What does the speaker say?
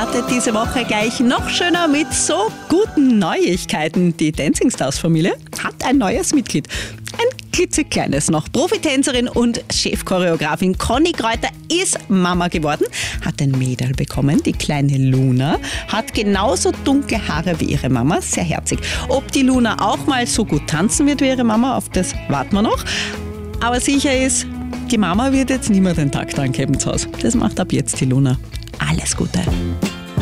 startet diese Woche gleich noch schöner mit so guten Neuigkeiten. Die Dancing Stars Familie hat ein neues Mitglied. Ein klitzekleines noch. Profitänzerin und Chefchoreografin Conny Kräuter ist Mama geworden, hat ein Mädel bekommen, die kleine Luna, hat genauso dunkle Haare wie ihre Mama, sehr herzig. Ob die Luna auch mal so gut tanzen wird wie ihre Mama, auf das warten wir noch. Aber sicher ist, die Mama wird jetzt nicht mehr den Takt angeben zu Hause. Das macht ab jetzt die Luna. Alles Gute.